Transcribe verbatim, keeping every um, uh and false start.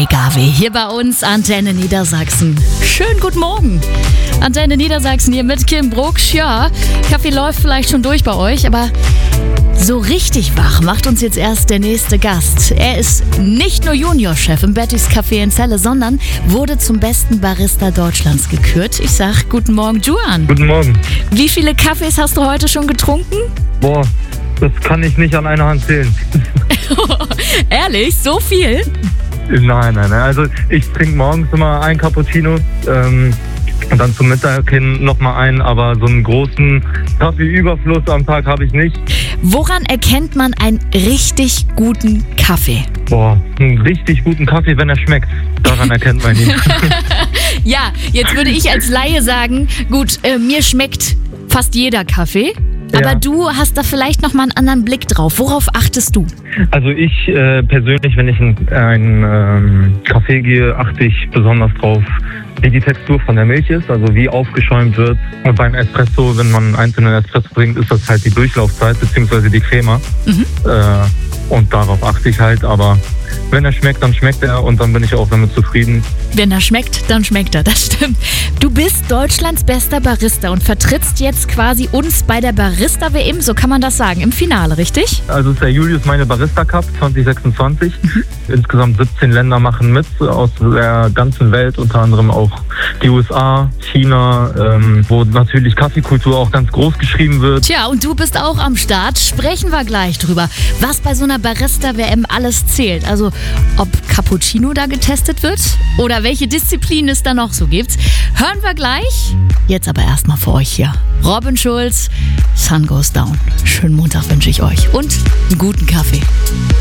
Ray Garvey hier bei uns, Antenne Niedersachsen. Schönen guten Morgen. Antenne Niedersachsen hier mit Kim Brucksch. Ja, Kaffee läuft vielleicht schon durch bei euch, aber so richtig wach macht uns jetzt erst der nächste Gast. Er ist nicht nur Juniorchef im Bettys Café in Celle, sondern wurde zum besten Barista Deutschlands gekürt. Ich sag guten Morgen, Juan. Guten Morgen. Wie viele Kaffees hast du heute schon getrunken? Boah, das kann ich nicht an einer Hand zählen. Ehrlich? So viel? Nein, nein, nein. Also ich trinke morgens immer ein Cappuccino ähm, und dann zum Mittag hin nochmal einen, aber so einen großen Kaffeeüberfluss am Tag habe ich nicht. Woran erkennt man einen richtig guten Kaffee? Boah, einen richtig guten Kaffee, wenn er schmeckt. Daran erkennt man ihn. Ja, jetzt würde ich als Laie sagen, gut, äh, mir schmeckt fast jeder Kaffee. Aber Ja. du hast da vielleicht noch mal einen anderen Blick drauf. Worauf achtest du? Also ich äh, persönlich, wenn ich in einen ähm, Kaffee gehe, achte ich besonders drauf, wie die Textur von der Milch ist, also wie aufgeschäumt wird. Und beim Espresso, wenn man einen einzelnen Espresso trinkt, ist das halt die Durchlaufzeit bzw. die Crema. Mhm. Äh, und darauf achte ich halt, aber wenn er schmeckt, dann schmeckt er und dann bin ich auch damit zufrieden. Wenn er schmeckt, dann schmeckt er, das stimmt. Du bist Deutschlands bester Barista und vertrittst jetzt quasi uns bei der Barista-W M, so kann man das sagen, im Finale, richtig? Also es ist der Julius Meine Barista Cup zwanzig sechsundzwanzig. Mhm. Insgesamt siebzehn Länder machen mit aus der ganzen Welt, unter anderem auch die U S A, China, ähm, wo natürlich Kaffeekultur auch ganz groß geschrieben wird. Tja, und du bist auch am Start. Sprechen wir gleich drüber, was bei so einer Barista-W M alles zählt. Also ob Cappuccino da getestet wird oder welche Disziplinen es da noch so gibt. Hören wir gleich. Jetzt aber erstmal für euch hier. Robin Schulz, Sun Goes Down. Schönen Montag wünsche ich euch und einen guten Kaffee.